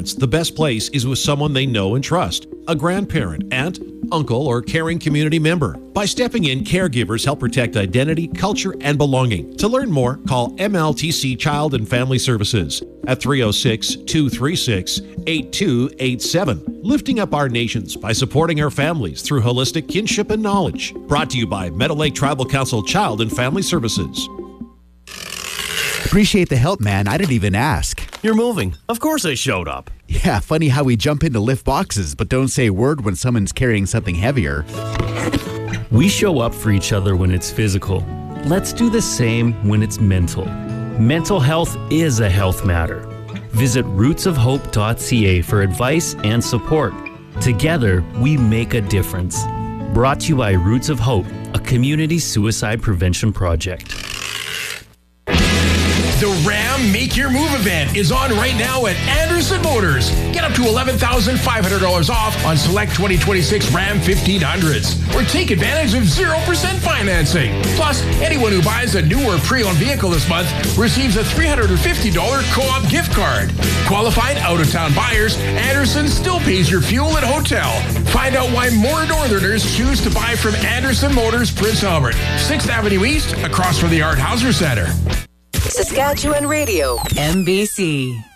parents, the best place is with someone they know and trust. A grandparent, aunt, uncle, or caring community member. By stepping in, caregivers help protect identity, culture, and belonging. To learn more, call MLTC Child and Family Services at 306-236-8287. Lifting up our nations by supporting our families through holistic kinship and knowledge. Brought to you by Meadow Lake Tribal Council Child and Family Services. Appreciate the help, man. I didn't even ask. You're moving. Of course I showed up. Yeah, funny how we jump in to lift boxes, but don't say a word when someone's carrying something heavier. We show up for each other when it's physical. Let's do the same when it's mental. Mental health is a health matter. Visit rootsofhope.ca for advice and support. Together, we make a difference. Brought to you by Roots of Hope, a community suicide prevention project. The Ram Make Your Move event is on right now at Anderson Motors. Get up to $11,500 off on select 2026 Ram 1500s. Or take advantage of 0% financing. Plus, anyone who buys a new or pre-owned vehicle this month receives a $350 co-op gift card. Qualified out-of-town buyers, Anderson still pays your fuel and hotel. Find out why more Northerners choose to buy from Anderson Motors, Prince Albert. 6th Avenue East, across from the Art Hauser Center. Saskatchewan Radio, MBC.